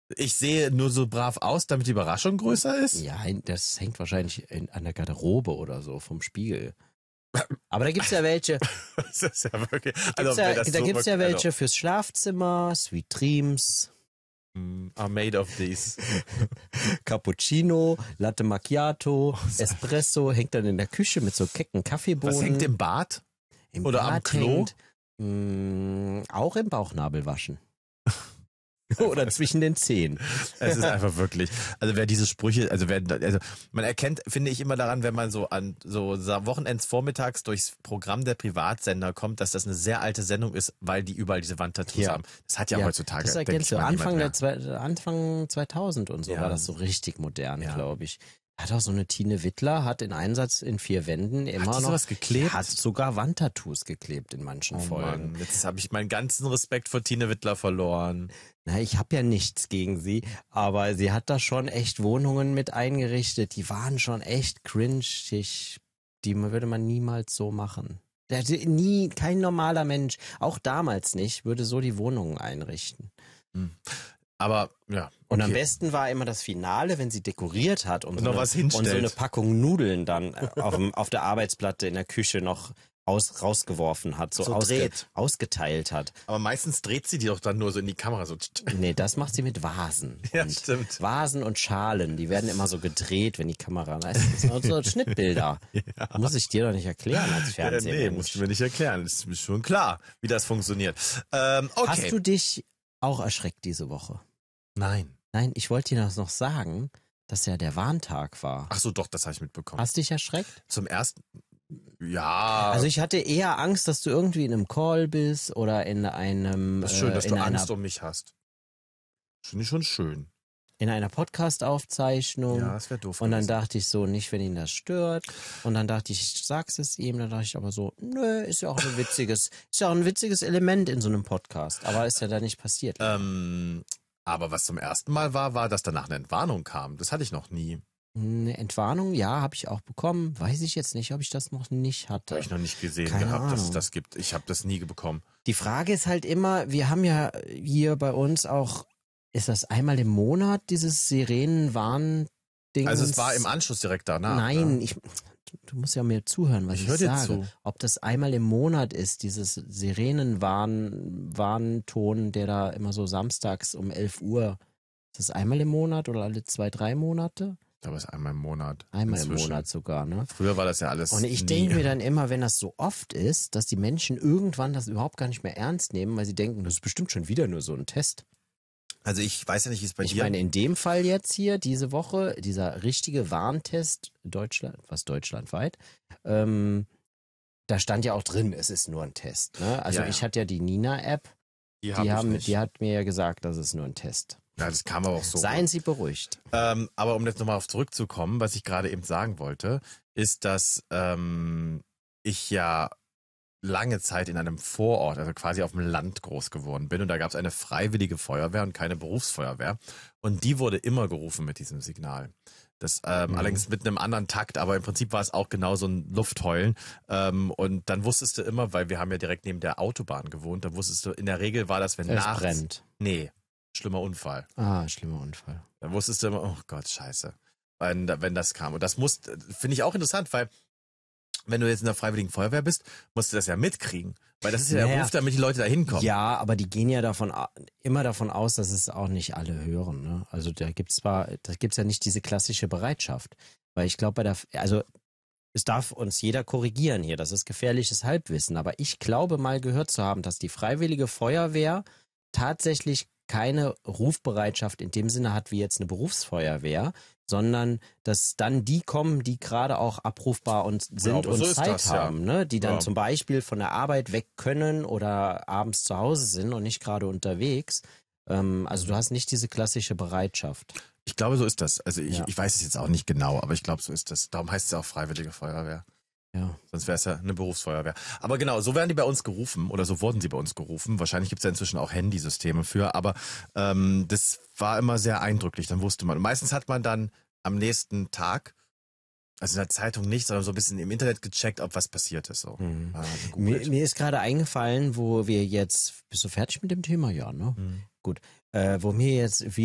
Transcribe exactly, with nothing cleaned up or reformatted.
Ich sehe nur so brav aus, damit die Überraschung größer ist? Ja, das hängt wahrscheinlich in, an der Garderobe oder so vom Spiegel. Aber da gibt's ja welche. Das ist ja wirklich. Da Also, gibt's ja, das da so gibt's ja wirklich- welche fürs Schlafzimmer, Sweet Dreams, also, are made of these. Cappuccino, Latte Macchiato, Espresso, hängt dann in der Küche mit so kecken Kaffeebohnen. Was hängt im Bad? Im oder am Bad Klo? Hängt, mh, auch im Bauchnabel waschen. Oder zwischen den Zehen. Es ist einfach wirklich, also wer diese Sprüche, also wer, also man erkennt, finde ich immer daran, wenn man so an so Wochenends vormittags durchs Programm der Privatsender kommt, dass das eine sehr alte Sendung ist, weil die überall diese Wandtattoos Ja. haben. Das hat ja, Ja, heutzutage. Das denk erkennst ich du. mal, Anfang, der niemand zwei, Anfang zweitausend und so Ja. war das so richtig modern, Ja. glaube ich. Hat auch so eine Tine Wittler, hat in Einsatz in vier Wänden immer die noch. sowas geklebt? Hat sogar Wandtattoos geklebt in manchen mehr. Oh Folgen. Mann, jetzt habe ich meinen ganzen Respekt vor Tine Wittler verloren. Na, ich habe ja nichts gegen sie, aber sie hat da schon echt Wohnungen mit eingerichtet. Die waren schon echt cringig. Die würde man niemals so machen. Der, nie, kein normaler Mensch, auch damals nicht, würde so die Wohnungen einrichten. Aber ja. Okay. Und am besten war immer das Finale, wenn sie dekoriert hat und, Und so, noch eine, was und hinstellt. so eine Packung Nudeln dann auf, dem, auf der Arbeitsplatte in der Küche noch aus, rausgeworfen hat, so, So ausge, dreht. ausgeteilt hat. Aber meistens dreht sie die doch dann nur so in die Kamera so. Nee, das macht sie mit Vasen. Ja, und stimmt. Vasen und Schalen, die werden immer so gedreht, wenn die Kamera, das sind so Schnittbilder. Ja. Muss ich dir doch nicht erklären als Ja, nee, Fernsehmensch. musst du mir nicht erklären. Das ist mir schon klar, wie das funktioniert. Ähm, okay. Hast du dich auch erschreckt diese Woche? Nein. Nein, ich wollte dir das noch sagen, dass ja der Warntag war. Ach so, doch, das habe ich mitbekommen. Hast dich erschreckt? Zum ersten. Ja. Also ich hatte eher Angst, dass du irgendwie in einem Call bist oder in einem das ist schön, dass äh, du in einer, Angst um mich hast. Finde ich schon schön. in einer Podcast-Aufzeichnung. Ja, das wäre doof. Und dann gewesen. dachte ich so, nicht, wenn ihn das stört. Und dann dachte ich, ich sag's es ihm. Dann dachte ich aber so, nö, ist ja auch ein witziges, ist ja auch ein witziges Element in so einem Podcast. Aber ist ja da nicht passiert. Ähm, aber was zum ersten Mal war, war, dass danach eine Entwarnung kam. Das hatte ich noch nie. Eine Entwarnung, ja, habe ich auch bekommen. Weiß ich jetzt nicht, ob ich das noch nicht hatte. Habe ich noch nicht gesehen Keine gehabt, dass es Ahnung. das gibt. Ich habe das nie bekommen. Die Frage ist halt immer, wir haben ja hier bei uns auch, ist das einmal im Monat, dieses Sirenenwarn-Ding? Also es war im Anschluss direkt danach. Nein, ne? ich, du musst ja mir zuhören, was Ich ich, hör dir sage. zu. Ob das einmal im Monat ist, dieses Sirenenwarn, Warnton, der da immer so samstags um elf Uhr, ist das einmal im Monat oder alle zwei, drei Monate? Ich glaube, es ist einmal im Monat. Einmal Inzwischen. im Monat sogar, ne? Früher war das ja alles Und ich nie. denke mir dann immer, wenn das so oft ist, dass die Menschen irgendwann das überhaupt gar nicht mehr ernst nehmen, weil sie denken, das ist bestimmt schon wieder nur so ein Test. Also ich weiß ja nicht, wie es bei Ich dir... meine, in dem Fall jetzt hier, diese Woche, dieser richtige Warntest, Deutschland, was deutschlandweit, ähm, da stand ja auch drin, es ist nur ein Test. Ne? Also Ja, ja. ich hatte ja die Nina-App, die, die, hab ich haben, nicht. die hat mir ja gesagt, das ist nur ein Test. Ja, das kam aber auch so. Seien Sie beruhigt. Ähm, aber um jetzt nochmal auf zurückzukommen, was ich gerade eben sagen wollte, ist, dass ähm, ich ja lange Zeit in einem Vorort, also quasi auf dem Land groß geworden bin und da gab es eine freiwillige Feuerwehr und keine Berufsfeuerwehr und die wurde immer gerufen mit diesem Signal. Das ähm, Mhm. allerdings mit einem anderen Takt, aber im Prinzip war es auch genau so ein Luftheulen. Ähm, und dann wusstest du immer, weil wir haben ja direkt neben der Autobahn gewohnt, da wusstest du, in der Regel war das, wenn Es nachts... brennt. Nee, schlimmer Unfall. Ah, schlimmer Unfall. Dann wusstest du immer, oh Gott, scheiße, wenn, wenn das kam. Und das muss, finde ich auch interessant, weil wenn du jetzt in der Freiwilligen Feuerwehr bist, musst du das ja mitkriegen. Weil das ist ja der Naja. Beruf, damit die Leute da hinkommen. Ja, aber die gehen ja davon a- immer davon aus, dass es auch nicht alle hören. Ne? Also da gibt's zwar, da gibt's ja nicht diese klassische Bereitschaft, weil ich glaube bei der, also es darf uns jeder korrigieren hier, das ist gefährliches Halbwissen, aber ich glaube mal gehört zu haben, dass die Freiwillige Feuerwehr tatsächlich keine Rufbereitschaft in dem Sinne hat wie jetzt eine Berufsfeuerwehr, sondern dass dann die kommen, die gerade auch abrufbar und sind aber und so ist Zeit das, ja. haben, ne? Die dann Ja. zum Beispiel von der Arbeit weg können oder abends zu Hause sind und nicht gerade unterwegs. Ähm, also du hast nicht diese klassische Bereitschaft. Ich glaube, so ist das. Also ich, Ja. ich weiß es jetzt auch nicht genau, aber ich glaube, so ist das. Darum heißt es ja auch Freiwillige Feuerwehr. Ja. Sonst wäre es ja eine Berufsfeuerwehr. Aber genau, so werden die bei uns gerufen oder so wurden sie bei uns gerufen. Wahrscheinlich gibt es ja inzwischen auch Handysysteme für, aber ähm, das war immer sehr eindrücklich, dann wusste man. Und meistens hat man dann am nächsten Tag, also in der Zeitung nicht, sondern so ein bisschen im Internet gecheckt, ob was passiert ist. So. Mhm. Ah, Mir, gegoogelt. mir ist gerade eingefallen, wo wir jetzt, bist du fertig mit dem Thema? Ja, ne? Mhm. Gut. Äh, wo mir jetzt, wir